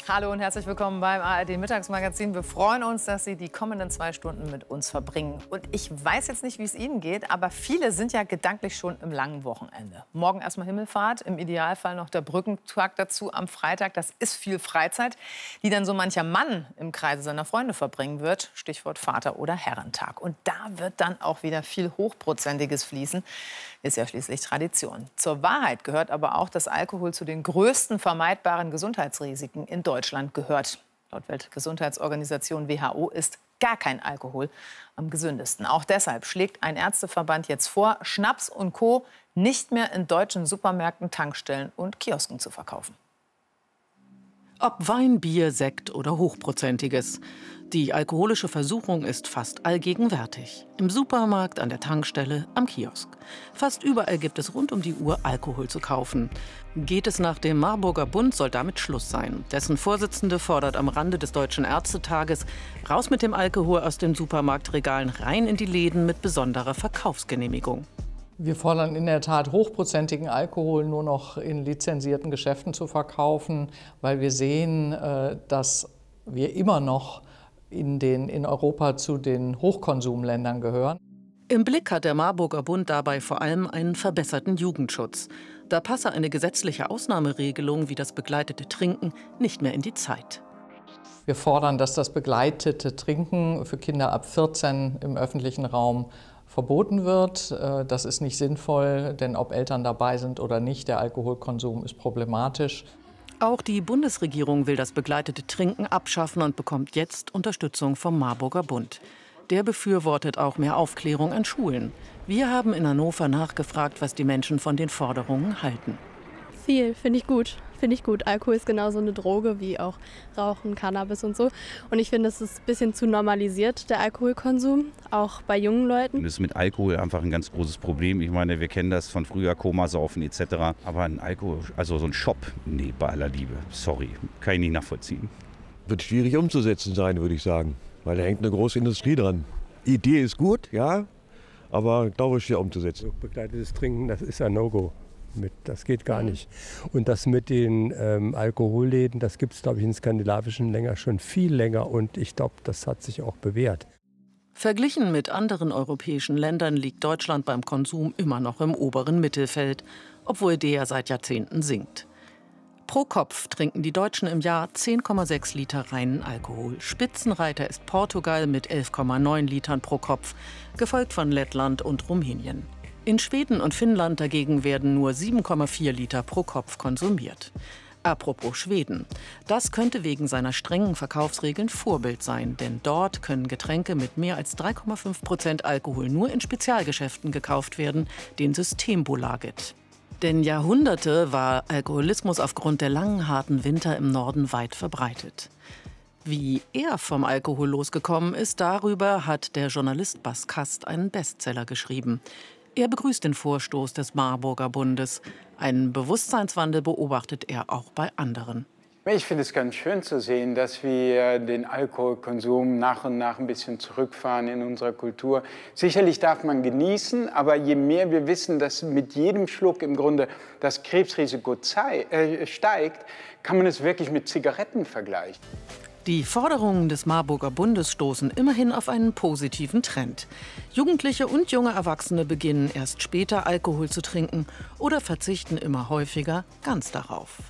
Hallo und herzlich willkommen beim ARD-Mittagsmagazin. Wir freuen uns, dass Sie die kommenden 2 Stunden mit uns verbringen. Und ich weiß jetzt nicht, wie es Ihnen geht, aber viele sind ja gedanklich schon im langen Wochenende. Morgen erstmal Himmelfahrt, im Idealfall noch der Brückentag dazu am Freitag. Das ist viel Freizeit, die dann so mancher Mann im Kreise seiner Freunde verbringen wird. Stichwort Vater- oder Herrentag. Und da wird dann auch wieder viel Hochprozentiges fließen. Ist ja schließlich Tradition. Zur Wahrheit gehört aber auch, dass Alkohol zu den größten vermeidbaren Gesundheitsrisiken in Deutschland gehört. Laut Weltgesundheitsorganisation WHO ist gar kein Alkohol am gesündesten. Auch deshalb schlägt ein Ärzteverband jetzt vor, Schnaps und Co. nicht mehr in deutschen Supermärkten, Tankstellen und Kiosken zu verkaufen. Ob Wein, Bier, Sekt oder Hochprozentiges. Die alkoholische Versuchung ist fast allgegenwärtig. Im Supermarkt, an der Tankstelle, am Kiosk. Fast überall gibt es rund um die Uhr Alkohol zu kaufen. Geht es nach dem Marburger Bund, soll damit Schluss sein. Dessen Vorsitzende fordert am Rande des Deutschen Ärztetages: raus mit dem Alkohol aus den Supermarktregalen, rein in die Läden mit besonderer Verkaufsgenehmigung. Wir fordern in der Tat, hochprozentigen Alkohol nur noch in lizenzierten Geschäften zu verkaufen, weil wir sehen, dass wir immer noch in Europa zu den Hochkonsumländern gehören. Im Blick hat der Marburger Bund dabei vor allem einen verbesserten Jugendschutz. Da passe eine gesetzliche Ausnahmeregelung wie das begleitete Trinken nicht mehr in die Zeit. Wir fordern, dass das begleitete Trinken für Kinder ab 14 im öffentlichen Raum verboten wird. Das ist nicht sinnvoll, denn ob Eltern dabei sind oder nicht, der Alkoholkonsum ist problematisch. Auch die Bundesregierung will das begleitete Trinken abschaffen und bekommt jetzt Unterstützung vom Marburger Bund. Der befürwortet auch mehr Aufklärung an Schulen. Wir haben in Hannover nachgefragt, was die Menschen von den Forderungen halten. Viel, finde ich gut. Finde ich gut. Alkohol ist genauso eine Droge wie auch Rauchen, Cannabis und so. Und ich finde, es ist ein bisschen zu normalisiert, der Alkoholkonsum, auch bei jungen Leuten. Das ist mit Alkohol einfach ein ganz großes Problem. Ich meine, wir kennen das von früher, Komasaufen etc. Aber ein Alkohol, also so ein Shop, nee, bei aller Liebe, sorry, kann ich nicht nachvollziehen. Wird schwierig umzusetzen sein, würde ich sagen, weil da hängt eine große Industrie dran. Die Idee ist gut, ja, aber glaube ich, schwer umzusetzen. Begleitetes Trinken, das ist ein No-Go. Das geht gar nicht. Und das mit den Alkoholläden, das gibt es, glaube ich, in skandinavischen Ländern schon viel länger. Und ich glaube, das hat sich auch bewährt. Verglichen mit anderen europäischen Ländern liegt Deutschland beim Konsum immer noch im oberen Mittelfeld, obwohl der seit Jahrzehnten sinkt. Pro Kopf trinken die Deutschen im Jahr 10,6 Liter reinen Alkohol. Spitzenreiter ist Portugal mit 11,9 Litern pro Kopf, gefolgt von Lettland und Rumänien. In Schweden und Finnland dagegen werden nur 7,4 Liter pro Kopf konsumiert. Apropos Schweden. Das könnte wegen seiner strengen Verkaufsregeln Vorbild sein. Denn dort können Getränke mit mehr als 3,5% Alkohol nur in Spezialgeschäften gekauft werden, den Systembolaget. Denn Jahrhunderte war Alkoholismus aufgrund der langen, harten Winter im Norden weit verbreitet. Wie er vom Alkohol losgekommen ist, darüber hat der Journalist Bas Kast einen Bestseller geschrieben. Er begrüßt den Vorstoß des Marburger Bundes. Einen Bewusstseinswandel beobachtet er auch bei anderen. Ich finde es ganz schön zu sehen, dass wir den Alkoholkonsum nach und nach ein bisschen zurückfahren in unserer Kultur. Sicherlich darf man genießen, aber je mehr wir wissen, dass mit jedem Schluck im Grunde das Krebsrisiko steigt, kann man es wirklich mit Zigaretten vergleichen. Die Forderungen des Marburger Bundes stoßen immerhin auf einen positiven Trend. Jugendliche und junge Erwachsene beginnen erst später Alkohol zu trinken oder verzichten immer häufiger ganz darauf.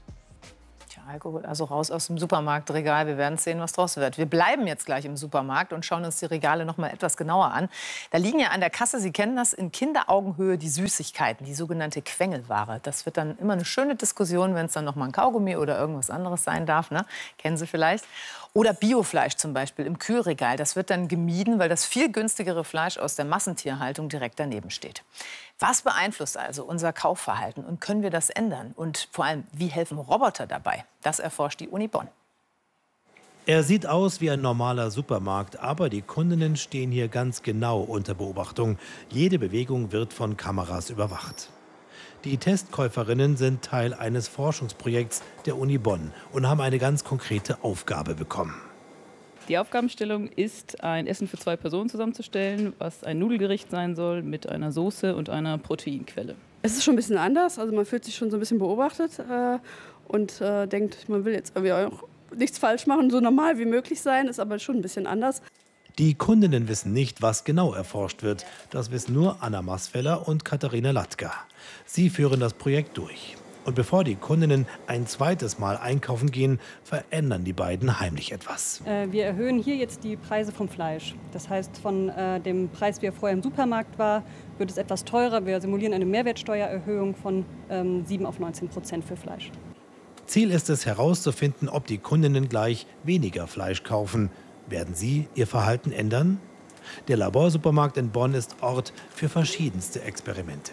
Alkohol also raus aus dem Supermarktregal. Wir werden sehen, was draus wird. Wir bleiben jetzt gleich im Supermarkt und schauen uns die Regale noch mal etwas genauer an. Da liegen ja an der Kasse, Sie kennen das, in Kinderaugenhöhe die Süßigkeiten, die sogenannte Quengelware. Das wird dann immer eine schöne Diskussion, wenn es dann noch mal ein Kaugummi oder irgendwas anderes sein darf. Ne? Kennen Sie vielleicht. Oder Biofleisch zum Beispiel im Kühlregal. Das wird dann gemieden, weil das viel günstigere Fleisch aus der Massentierhaltung direkt daneben steht. Was beeinflusst also unser Kaufverhalten und können wir das ändern? Und vor allem, wie helfen Roboter dabei? Das erforscht die Uni Bonn. Er sieht aus wie ein normaler Supermarkt, aber die Kundinnen stehen hier ganz genau unter Beobachtung. Jede Bewegung wird von Kameras überwacht. Die Testkäuferinnen sind Teil eines Forschungsprojekts der Uni Bonn und haben eine ganz konkrete Aufgabe bekommen. Die Aufgabenstellung ist, ein Essen für 2 Personen zusammenzustellen, was ein Nudelgericht sein soll mit einer Soße und einer Proteinquelle. Es ist schon ein bisschen anders, also man fühlt sich schon so ein bisschen beobachtet und denkt, man will jetzt irgendwie auch nichts falsch machen, so normal wie möglich sein, ist aber schon ein bisschen anders. Die Kundinnen wissen nicht, was genau erforscht wird. Das wissen nur Anna Masfeller und Katharina Latka. Sie führen das Projekt durch. Und bevor die Kundinnen ein zweites Mal einkaufen gehen, verändern die beiden heimlich etwas. Wir erhöhen hier jetzt die Preise vom Fleisch. Das heißt, von dem Preis, wie er vorher im Supermarkt war, wird es etwas teurer. Wir simulieren eine Mehrwertsteuererhöhung von 7 auf 19% für Fleisch. Ziel ist es herauszufinden, ob die Kundinnen gleich weniger Fleisch kaufen. Werden sie ihr Verhalten ändern? Der Laborsupermarkt in Bonn ist Ort für verschiedenste Experimente.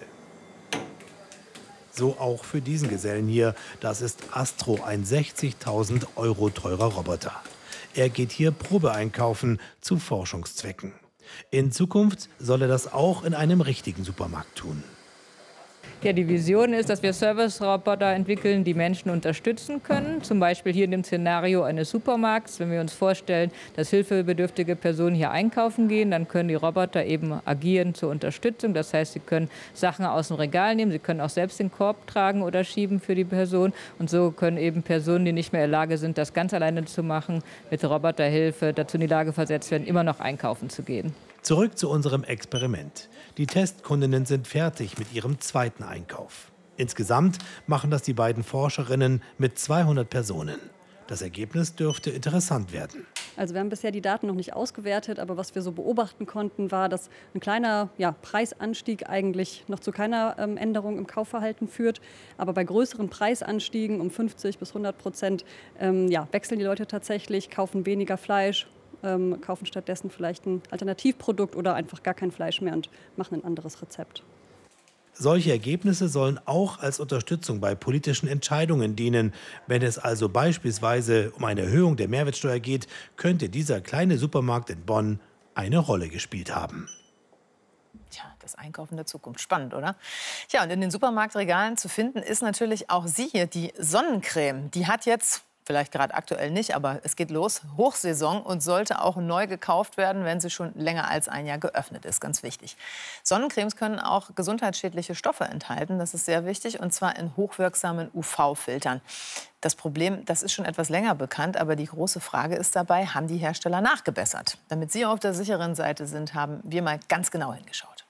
So auch für diesen Gesellen hier. Das ist Astro, ein 60.000 € teurer Roboter. Er geht hier Probe einkaufen zu Forschungszwecken. In Zukunft soll er das auch in einem richtigen Supermarkt tun. Ja, die Vision ist, dass wir Service-Roboter entwickeln, die Menschen unterstützen können. Zum Beispiel hier in dem Szenario eines Supermarkts. Wenn wir uns vorstellen, dass hilfebedürftige Personen hier einkaufen gehen, dann können die Roboter eben agieren zur Unterstützung. Das heißt, sie können Sachen aus dem Regal nehmen, sie können auch selbst den Korb tragen oder schieben für die Person. Und so können eben Personen, die nicht mehr in der Lage sind, das ganz alleine zu machen, mit Roboterhilfe dazu in die Lage versetzt werden, immer noch einkaufen zu gehen. Zurück zu unserem Experiment. Die Testkundinnen sind fertig mit ihrem zweiten Einkauf. Insgesamt machen das die beiden Forscherinnen mit 200 Personen. Das Ergebnis dürfte interessant werden. Also wir haben bisher die Daten noch nicht ausgewertet, aber was wir so beobachten konnten, war, dass ein kleiner Preisanstieg eigentlich noch zu keiner Änderung im Kaufverhalten führt. Aber bei größeren Preisanstiegen um 50 bis 100% wechseln die Leute tatsächlich, kaufen weniger Fleisch, kaufen stattdessen vielleicht ein Alternativprodukt oder einfach gar kein Fleisch mehr und machen ein anderes Rezept. Solche Ergebnisse sollen auch als Unterstützung bei politischen Entscheidungen dienen. Wenn es also beispielsweise um eine Erhöhung der Mehrwertsteuer geht, könnte dieser kleine Supermarkt in Bonn eine Rolle gespielt haben. Tja, das Einkaufen der Zukunft. Spannend, oder? Ja, und in den Supermarktregalen zu finden ist natürlich auch sie hier, die Sonnencreme. Die hat jetzt... Vielleicht gerade aktuell nicht, aber es geht los. Hochsaison und sollte auch neu gekauft werden, wenn sie schon länger als ein Jahr geöffnet ist. Ganz wichtig. Sonnencremes können auch gesundheitsschädliche Stoffe enthalten. Das ist sehr wichtig, und zwar in hochwirksamen UV-Filtern. Das Problem, das ist schon etwas länger bekannt, aber die große Frage ist dabei, haben die Hersteller nachgebessert? Damit Sie auf der sicheren Seite sind, haben wir mal ganz genau hingeschaut.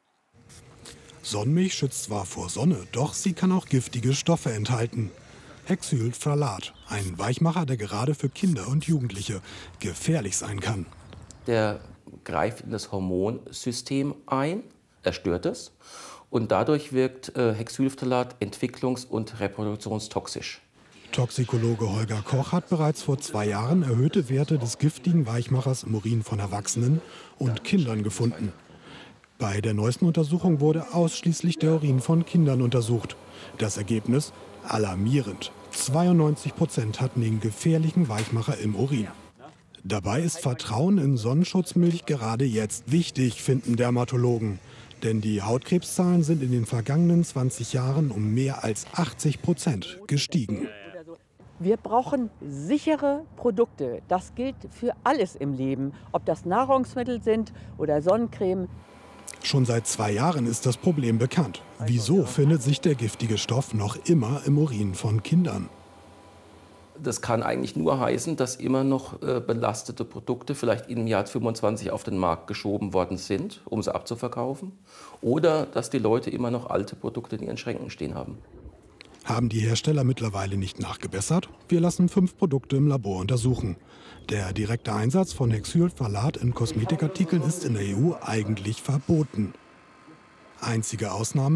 Sonnenmilch schützt zwar vor Sonne, doch sie kann auch giftige Stoffe enthalten. Hexylphthalat, ein Weichmacher, der gerade für Kinder und Jugendliche gefährlich sein kann. Der greift in das Hormonsystem ein, er stört es, und dadurch wirkt Hexylphthalat entwicklungs- und reproduktionstoxisch. Toxikologe Holger Koch hat bereits vor 2 Jahren erhöhte Werte des giftigen Weichmachers im Urin von Erwachsenen und Kindern gefunden. Bei der neuesten Untersuchung wurde ausschließlich der Urin von Kindern untersucht. Das Ergebnis alarmierend. 92% hatten den gefährlichen Weichmacher im Urin. Dabei ist Vertrauen in Sonnenschutzmilch gerade jetzt wichtig, finden Dermatologen. Denn die Hautkrebszahlen sind in den vergangenen 20 Jahren um mehr als 80% gestiegen. Wir brauchen sichere Produkte. Das gilt für alles im Leben, ob das Nahrungsmittel sind oder Sonnencreme. Schon seit 2 Jahren ist das Problem bekannt. Wieso findet sich der giftige Stoff noch immer im Urin von Kindern? Das kann eigentlich nur heißen, dass immer noch belastete Produkte vielleicht im Jahr 25 auf den Markt geschoben worden sind, um sie abzuverkaufen. Oder dass die Leute immer noch alte Produkte in ihren Schränken stehen haben. Haben die Hersteller mittlerweile nicht nachgebessert? Wir lassen 5 Produkte im Labor untersuchen. Der direkte Einsatz von Hexylphthalat in Kosmetikartikeln ist in der EU eigentlich verboten. Einzige Ausnahme